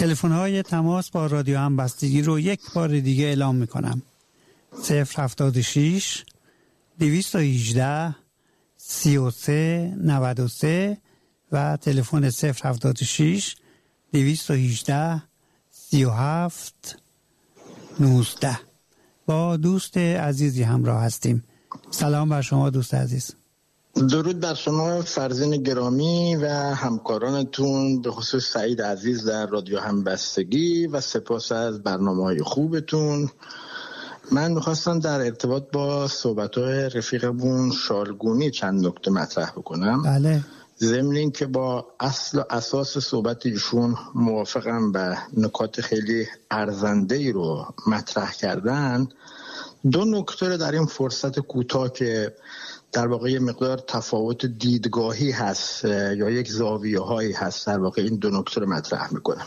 تلفن‌های تماس با رادیو همبستگی رو یک بار دیگه اعلام میکنم. 076 218 33 93 و تلفن 076 218 37 19. با دوست عزیزی همراه هستیم. سلام بر شما دوست عزیز. درود بر شما فرزین گرامی و همکارانتون، به خصوص سعید عزیز در رادیو همبستگی، و سپاس از برنامه‌های خوبتون. من میخواستم در ارتباط با صحبت‌های رفیقمون شالگونی چند نکته مطرح بکنم. بله. ضمن این که با اصل و اساس صحبت ایشون موافقم و نکات خیلی ارزنده‌ای رو مطرح کردن، دو نکته در این فرصت کوتاه که در واقع یه مقدار تفاوت دیدگاهی هست یا یک زاویه هایی هست، در واقع این دو نکته رو مطرح میکنم.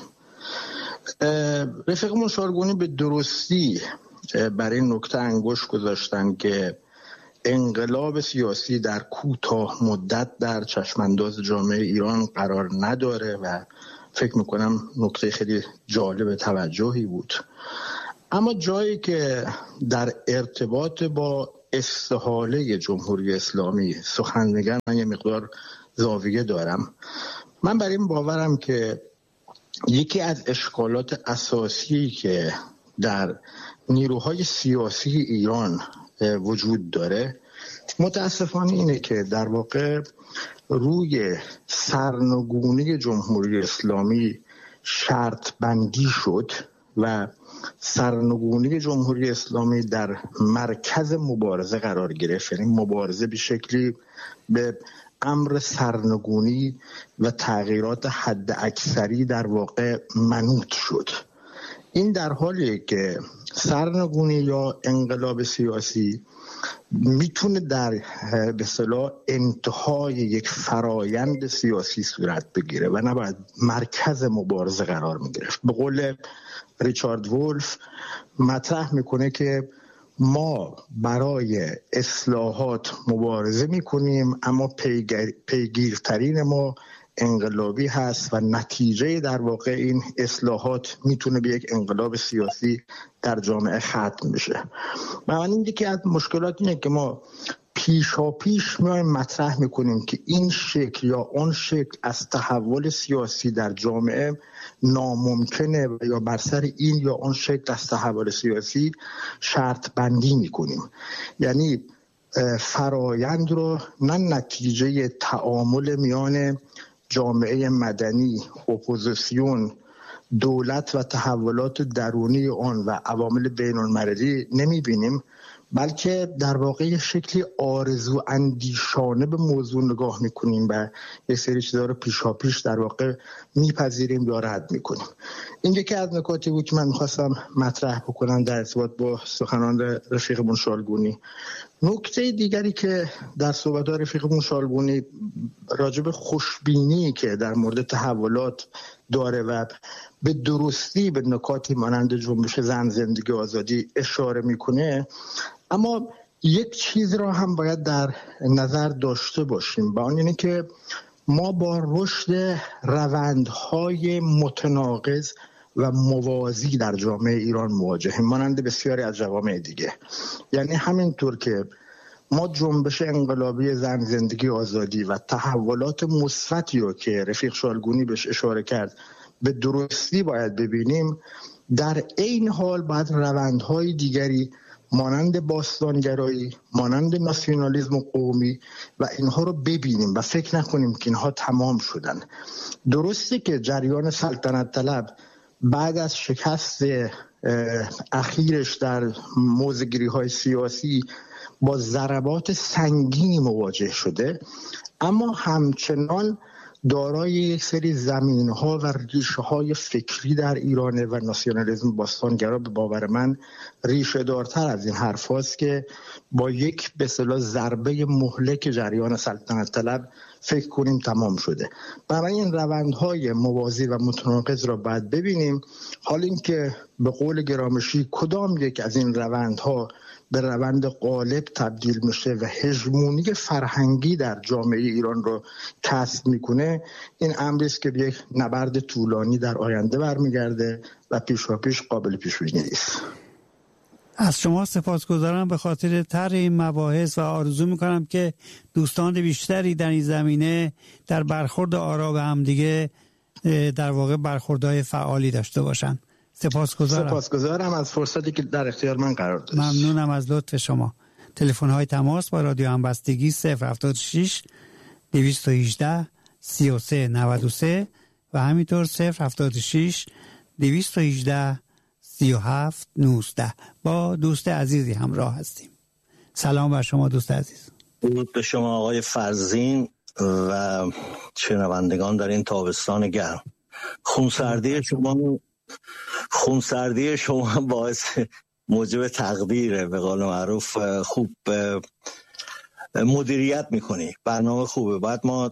رفیقمون شالگونی به درستی بر این نکته انگشت گذاشتن که انقلاب سیاسی در کوتاه مدت در چشمانداز جامعه ایران قرار نداره و فکر میکنم نکته خیلی جالب توجهی بود. اما جایی که در ارتباط با استحاله جمهوری اسلامی سخن میگن، من یه مقدار زاویه دارم. من بر این باورم که یکی از اشکالات اساسی که در نیروهای سیاسی ایران وجود داره متاسفانه اینه که در واقع روی سرنگونی جمهوری اسلامی شرط بندی شد و سرنگونی جمهوری اسلامی در مرکز مبارزه قرار گرفت. یعنی مبارزه به شکلی به امر سرنگونی و تغییرات حد اکثری در واقع منوط شد. این در حالیه که سرنگونی یا انقلاب سیاسی میتونه در به اصطلاح انتهای یک فرایند سیاسی صورت بگیره و نباید مرکز مبارزه قرار میگرفت. به قول ریچارد وولف مطرح میکنه که ما برای اصلاحات مبارزه میکنیم، اما پیگیرترین ما انقلابی هست و نتیجه در واقع این اصلاحات میتونه به یک انقلاب سیاسی در جامعه ختم بشه. این یکی از مشکلات اینه که ما پیش میایم مطرح میکنیم که این شکل یا اون شکل از تحول سیاسی در جامعه ناممکنه و یا بر سر این یا اون شکل از تحول سیاسی شرط بندی میکنیم. یعنی فرایند رو نه نتیجه تعامل میان جامعه مدنی، اپوزیسیون، دولت و تحولات درونی آن و عوامل بین المللی نمیبینیم، بلکه در واقع یک شکلی آرزو اندیشانه به موضوع نگاه میکنیم و یک سری چیزا رو پیشاپیش در واقع میپذیریم یا رد میکنیم. این یکی از نکاتی بود که من میخواستم مطرح بکنم در ارتباط با سخنان رفیقمون شالگونی. نکته دیگری که در صحبت رفیقمون شالگونی راجع به خوشبینی که در مورد تحولات داره و به درستی به نکاتی مانند جنبش زن، زندگی، آزادی اشاره میکنه، اما یک چیز را هم باید در نظر داشته باشیم، با آن اینه که ما با رشد روندهای متناقض و موازی در جامعه ایران مواجهیم، مانند بسیاری از جوامع دیگه. یعنی همینطور که ما جنبش انقلابی زن، زندگی، آزادی و تحولات مثبتی رو که رفیق شالگونی بهش اشاره کرد به درستی باید ببینیم، در این حال باید روندهای دیگری مانند باستانگرایی، مانند ناسیونالیسم قومی و اینها رو ببینیم و فکر نکنیم که اینها تمام شدن. درسته که جریان سلطنت طلب بعد از شکست اخیرش در موضع‌گیری‌های سیاسی با ضربات سنگینی مواجه شده، اما همچنان دارای یک سری زمین‌ها و ریشه‌های فکری در ایرانه و ناسیونالیسم باستانگرا به باور من ریشه دارتر از این حرف هاست که با یک به اصطلاح ضربه مهلک جریان سلطنت طلب فکر کنیم تمام شده. برای این روندهای موازی و متناقض را باید ببینیم. حال این که به قول گرامشی کدام یک از این روندها به روند غالب تبدیل میشه و هژمونی فرهنگی در جامعه ایران رو کسب میکنه، این امری است که به یک نبرد طولانی در آینده برمیگرده و پیشاپیش قابل پیش بینی نیست. از شما سپاسگزارم به خاطر طرح این مباحث و آرزو میکنم که دوستان بیشتری در این زمینه در برخورد آرا به هم دیگه در واقع برخوردهای فعالی داشته باشن. سپاسگزارم از فرصتی که در اختیار من قرار دادید. ممنونم از لطف شما. تلفن های تماس با رادیو همبستگی 076 218 3393 و همینطور 076 218 3719. با دوست عزیزی همراه هستیم. سلام بر شما دوست عزیز. درود به شما آقای فرزین و شنوندگان در این تابستان گرم. خونسردی شما باعث موجب تقدیره، به قول معروف خوب مدیریت میکنی، برنامه خوبه. باید ما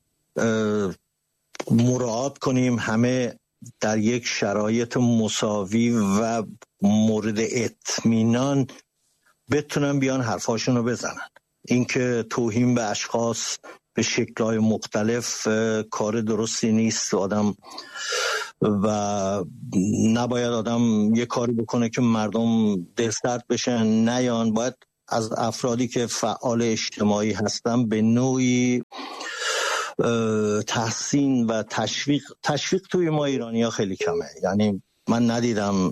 مراعات کنیم همه در یک شرایط مساوی و مورد اطمینان بتونن بیان حرفاشون رو بزنن. اینکه توهین به اشخاص به شکل‌های مختلف کار درستی نیست و نباید آدم یه کاری بکنه که مردم دلسرد بشن نیان. باید از افرادی که فعال اجتماعی هستن به نوعی تحسین و تشویق توی ما ایرانی ها خیلی کمه. یعنی من ندیدم،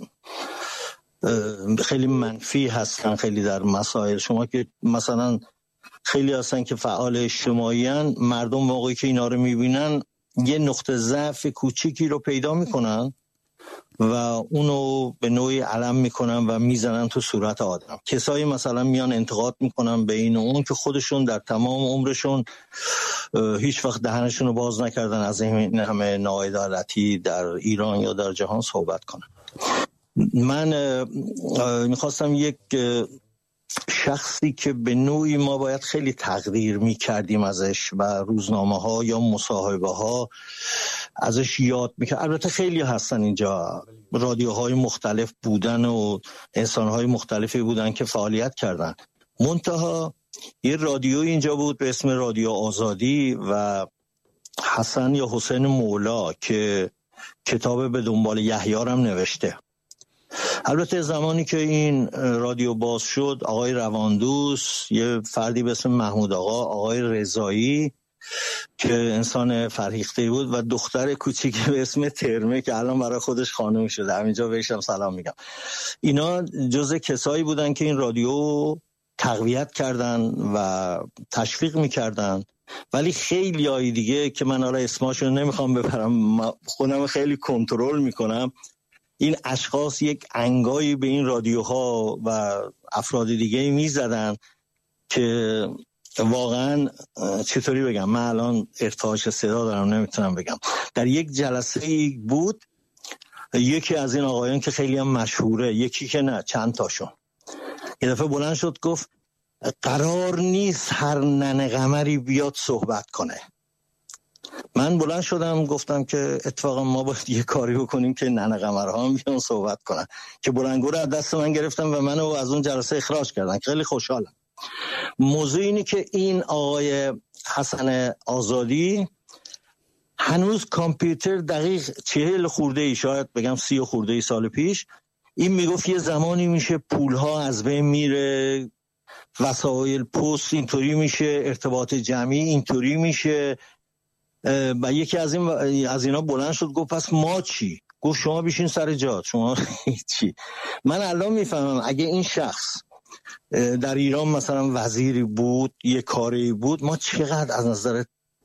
خیلی منفی هستن خیلی در مسائل. شما که مثلا خیلی هستن که فعال اجتماعی هستن، مردم موقعی که اینا رو میبینن یه نقطه ضعف کوچیکی رو پیدا میکنن و اونو به نوعی علم میکنن و میزنن تو صورت آدم. کسایی مثلا میان انتقاد میکنن به این و اون که خودشون در تمام عمرشون هیچ وقت دهنشون رو باز نکردن از این همه ناعدالتی در ایران یا در جهان صحبت کنن. من میخواستم یک شخصی که به نوعی ما باید خیلی تقدیر میکردیم ازش و روزنامه ها یا مصاحبه ها ازش یاد میکرد. البته خیلی هستن اینجا، رادیوهای مختلف بودن و انسانهای مختلفی بودن که فعالیت کردن. منتها یه رادیو اینجا بود به اسم رادیو آزادی و حسن یا حسین مولا که کتاب به دنبال یحیی هم نوشته. البته زمانی که این رادیو باز شد، آقای رواندوس، یه فردی به اسم محمود آقای رضایی که انسان فرهیخته بود و دختر کوچیکی به اسم ترمه که الان برای خودش خانم شده، همینجا بهشم سلام میگم، اینا جزء کسایی بودن که این رادیو تقویت کردن و تشویق میکردن. ولی خیلی هایی دیگه که من حالا اسماشو نمیخوام ببرم، خودم خیلی کنترل میکنم، این اشخاص یک انگایی به این رادیوها و افراد دیگه میزدن که واقعا چطوری بگم، من الان ارتعاش صدا دارم نمیتونم بگم. در یک جلسه بود یکی از این آقایان که خیلی هم مشهوره، یکی که نه چند تاشون، یه دفعه بلند شد گفت قرار نیست هر ننه قمری بیاد صحبت کنه. من بلند شدم گفتم که اتفاقا ما باید یه کاری بکنیم که ننه قمرها هم بیان صحبت کنن، که بلنگو رو از دست من گرفتم و منو از اون جلسه اخراج کردن. خیلی خوشحالم. موضوع اینه که این آقای حسن آزادی هنوز کامپیوتر دقیق 40 خورده ای، شاید بگم 30 خورده ای سال پیش، این میگفت یه زمانی میشه پولها از بین میره، وسایل پست اینطوری میشه، ارتباط جمعی اینطوری میشه. و یکی از اینا بلند شد گفت پس ما چی؟ گفت شما بیشین سر جات، شما چی؟ من الان میفهمم اگه این شخص در ایران مثلا وزیری بود، یه کاری بود، ما چقدر از نظر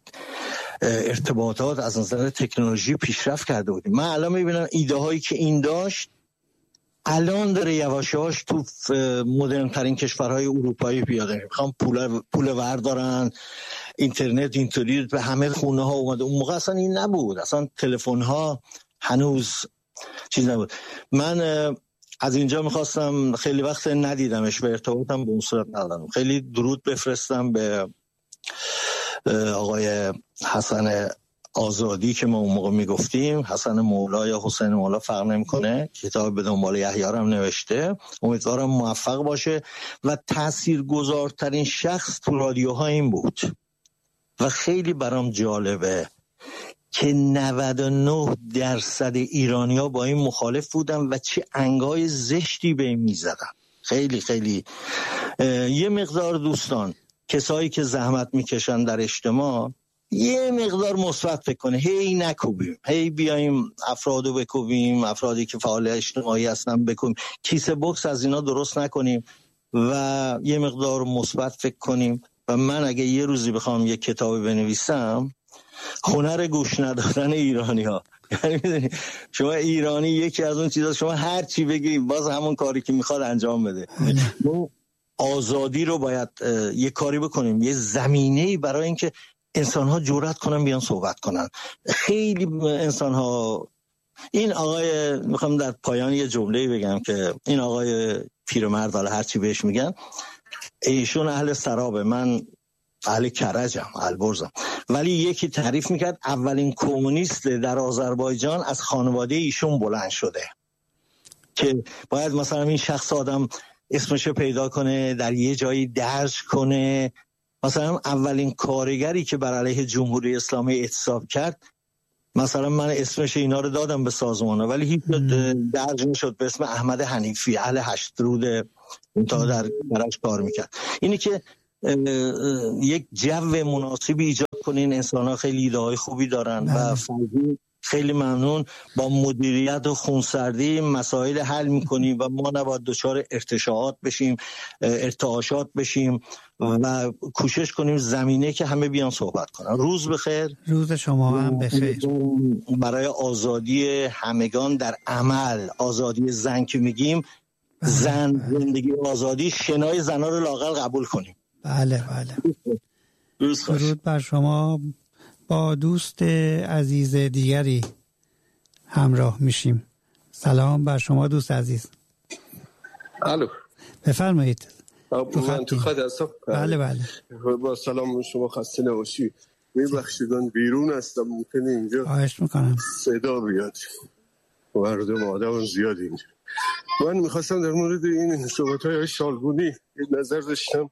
ارتباطات، از نظر تکنولوژی پیشرفت کرده بودیم. من الان میبینم ایده هایی که این داشت الان داره یواش یواش تو مدرن ترین کشورهای اروپایی پیاده میشه. میخوام پول وردارن، اینترنت اینطوری به همه خونه ها اومده. اون موقع اصلا این نبود، اصلا تلفن ها هنوز چیز نبود. من از اینجا میخواستم، خیلی وقت ندیدمش، به ارتباطم به اون صورت ندارم، خیلی درود بفرستم به آقای حسن آزادی که ما اون موقع میگفتیم، حسن مولا یا حسین مولا فرق نمیکنه، کتاب به دنبال یحیی هم نوشته. امیدوارم موفق باشه. و تاثیرگذارترین شخص تو رادیوها این بود و خیلی برام جالبه که 99% ایرانی‌ها با این مخالف بودن و چه انگای زشتی به این میزدن. خیلی خیلی یه مقدار دوستان، کسایی که زحمت میکشن در اجتماع، یه مقدار مثبت فکر کنه، هی نکوبیم، هی بیایم افرادو بکوبیم، افرادی که فعال اجتماعی هستن بکوبیم، کیسه بوکس از اینا درست نکنیم و یه مقدار مثبت فکر کنیم. و من اگه یه روزی بخوام یه کتابی بنویسم، هنر گوش ندادن ایرانی‌ها. یعنی میدونی شما ایرانی یکی از اون چیزا، شما هر چی بگی باز همون کاری که میخواد انجام بده. ما آزادی رو باید یه کاری بکنیم، یه زمینه‌ای برای اینکه انسان‌ها جرأت کنن بیان صحبت کنن. خیلی انسان‌ها، این آقای، میخوام در پایان یه جمله‌ای بگم که این آقای پیرمرد، حالا هر چی بهش میگن، ایشون اهل سرابه، من اهل کرجم، البرزم، ولی یکی تعریف میکرد اولین کمونیست در آذربایجان از خانواده ایشون بلند شده، که باید مثلا این شخص آدم اسمشو پیدا کنه، در یه جایی درج کنه. مثلا اولین کارگری که بر علیه جمهوری اسلامی اعتصاب کرد، مثلا من اسمش اینا رو دادم به سازمانه، ولی هیچ درج نشد، به اسم احمد حنیفی، اهل هشترود، تا در براش کار میکرد. اینی که یک جو مناسبی ایجاد کنین. انسان‌ها خیلی ایده‌های خوبی دارن و خیلی ممنون. با مدیریت و خونسردی مسائل حل میکنیم و ما نباید دچار ارتشاعات بشیم، ارتعاشات بشیم و کوشش کنیم زمینه که همه بیان صحبت کنن. روز بخیر. روز شما هم بخیر. برای آزادی همگان در عمل، آزادی زن که میگیم، زن، زندگی، آزادی، شنای زنها رو لااقل قبول کنیم. بله بله. درود بر شما. با دوست عزیز دیگری همراه میشیم. سلام بر شما دوست عزیز. الو، بفرمایید. من تو خط هستم. بله بله. با سلام شما، خسته نباشی. میبخشیدن بیرون هستم، ممکنه اینجا خواهش میکنم صدا بیاد، مردم آدم زیادی اینجا. من میخواستم در مورد این صحبت‌های شالگونی یه نظر داشتم.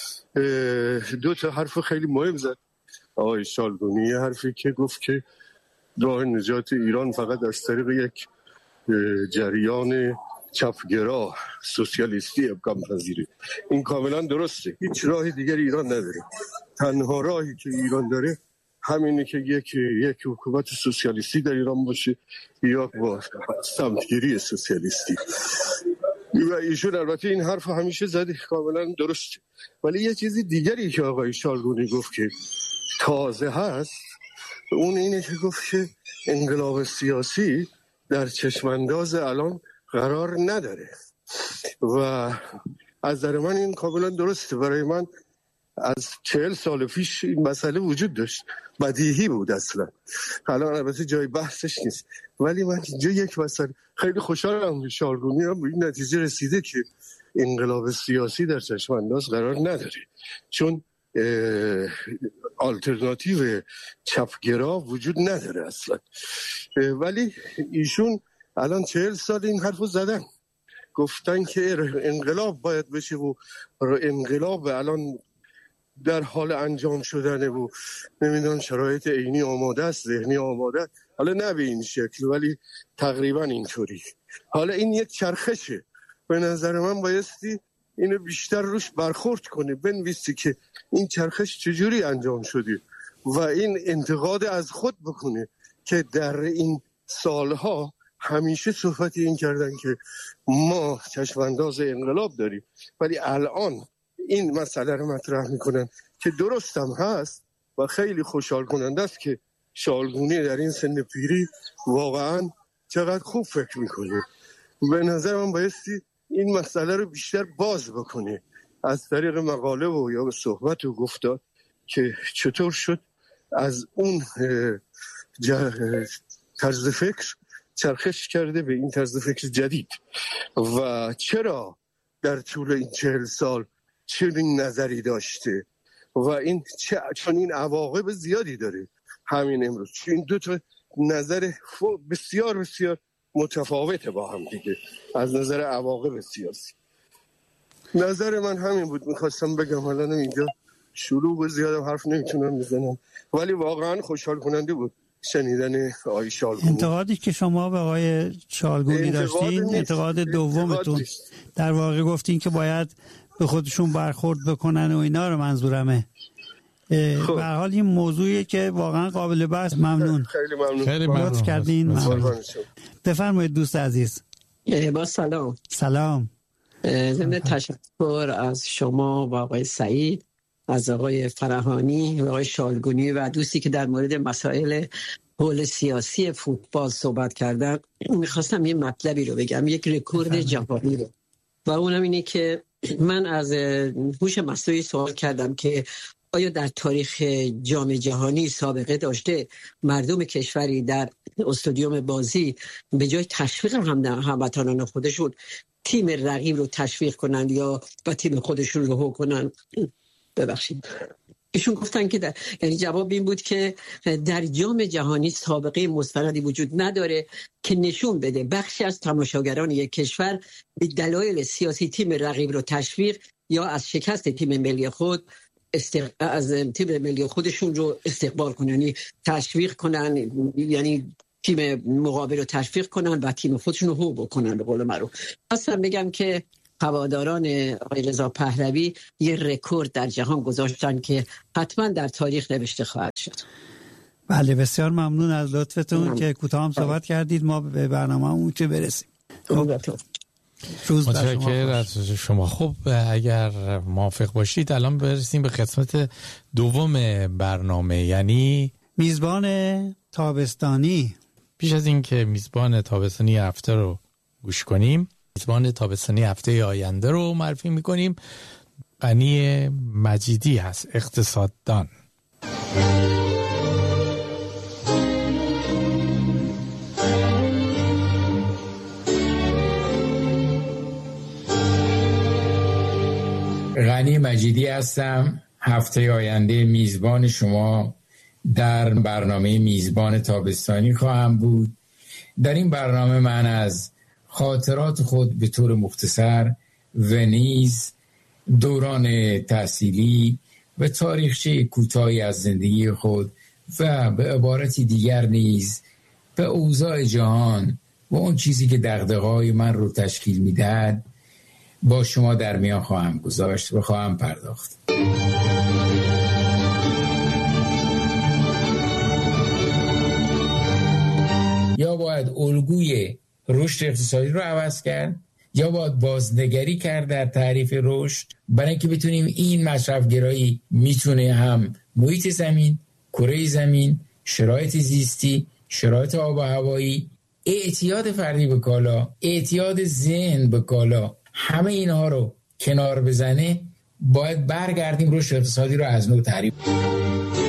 2 تا حرف خیلی مهم زد آقای شالگونی. یه حرفی که گفت که راه نجات ایران فقط از طریق یک جریان چپگرا سوسیالیستی امکان پذیره. این کاملا درسته، هیچ راه دیگری ایران نداره. تنها راهی که ایران داره همینه که یک حکومت سوسیالیستی در ایران باشه یا با سمتگیری سوسیالیستی. و ایشون البته این حرف همیشه زده، کاملا درسته. ولی یه چیزی دیگری که آقای شالگونی گفت که تازه هست، اون اینه که گفت که انقلاب سیاسی در چشمانداز الان قرار نداره و از نظر من این کاملا درسته. برای من از 40 سال پیش این مسئله وجود داشت، بدیهی بود اصلا. الان البته جای بحثش نیست، ولی من اینجا یک مسئله خیلی خوشحالم شالگونی هم به این نتیجه رسیده که انقلاب سیاسی در چشمانداز قرار نداره، چون آلترناتیو چپگرا وجود نداره اصلا. ولی ایشون الان 40 سال این حرفو زدن، گفتن که انقلاب باید بشه و انقلاب الان در حال انجام شدنه و نمیدونم شرایط عینی آماده است، ذهنی آماده، حالا نه به این شکل ولی تقریبا اینطوری. حالا این یک چرخشه، به نظر من بایستی اینو بیشتر روش برخورد کنه، بنویسی که این چرخش چجوری انجام شده و این انتقاد از خود بکنه که در این سالها همیشه صحبتی این کردن که ما چشمانداز انقلاب داریم، ولی الان این مسئله رو مطرح میکنن که درست هم هست و خیلی خوشحال کننده است که شالگونی در این سن پیری واقعا چقدر خوب فکر میکنه. به نظر من بایستی این مسئله رو بیشتر باز بکنه از طریق مقاله و یا صحبت و گفتار که چطور شد از اون طرز فکر چرخش کرده به این طرز فکر جدید و چرا در طول این 40 سال چنین نظری داشته و این چون این عواقب زیادی داره. همین امروز. این دو تا نظر بسیار بسیار متفاوته با هم دیگه از نظر عواقب سیاسی. نظر من همین بود. میخواستم بگم، حالا اینجا شروع به زیادم حرف نمیتونم بزنم، ولی واقعا خوشحال کننده بود شنیدن آقای شالگونی. انتقادی که شما به آقای شالگونی داشتین انتقاد دومتون، در واقع گفتین که باید به خودشون برخورد بکنن و اینا رو منظورمه. به هر حال این موضوعیه که واقعا قابل بحث. ممنون، خیلی ممنون لطف کردین. بفرمایید دوست عزیز. با سلام. ضمن تشکر از شما و آقای سعید، از آقای فرهانی و آقای شالگونی و دوستی که در مورد مسائل حول سیاسی فوتبال صحبت کردن، میخواستم یه مطلبی رو بگم، یک رکورد جهانی رو، و اونم اینه که من از هوش مصنوعی سوال کردم که آیا در تاریخ جام جهانی سابقه داشته مردم کشوری در استادیوم بازی به جای تشویق هموطنان خودشون تیم رقیب رو تشویق کنن یا با تیم خودشون رو هو کنن؟ ببخشید، ایشون گفتن که یعنی جواب این بود که در جام جهانی سابقه مستندی وجود نداره که نشون بده بخشی از تماشاگران یک کشور به دلایل سیاسی تیم رقیب رو تشویق یا از شکست تیم ملی خود از تیم ملی خودشون رو استقبال کنن، یعنی تشویق کنن، یعنی تیم مقابل رو تشویق کنن و تیم خودشون رو هو بکنن. به قول معروف اصلا بگم که هواداران آقای رضا پهلوی یه رکورد در جهان گذاشتن که حتما در تاریخ نوشته خواهد شد. بله، بسیار ممنون از لطفتون که کوتاه هم صحبت کردید. ما به برنامه‌مون که برسیم. متشکرم از شما. خب اگر موافق باشید الان برسیم به قسمت دوم برنامه، یعنی میزبان تابستانی. پیش از این که میزبان تابستانی هفته رو گوش کنیم، میزبان تابستانی هفته آینده رو معرفی میکنیم. غنی مجیدی هست، اقتصاددان. غنی مجیدی هستم، هفته آینده میزبان شما در برنامه میزبان تابستانی خواهم بود. در این برنامه من از خاطرات خود به طور مختصر و نیز دوران تحصیلی و تاریخچه کوتاهی از زندگی خود و به عبارتی دیگر نیز به اوضاع جهان و اون چیزی که دغدغه‌های من رو تشکیل میدهد با شما در میان خواهم گذاشت و خواهم پرداخت. یا باید الگوی رشد اقتصادی رو عوض کرد، یا باید بازنگری کرد در تعریف رشد، برای اینکه بتونیم این مصرفگرایی میتونه هم محیط زمین، کره زمین، شرایط زیستی، شرایط آب و هوایی، اعتیاد فردی به کالا، اعتیاد ذهن به کالا، همه اینها رو کنار بزنه. باید برگردیم رشد اقتصادی رو از نو تعریف.